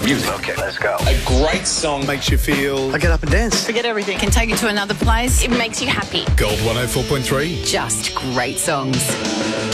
music. Okay, let's go. A great song Makes you feel... I get up and dance. Forget everything. Can take you to another place. It makes you happy. Gold 104.3. Just great songs.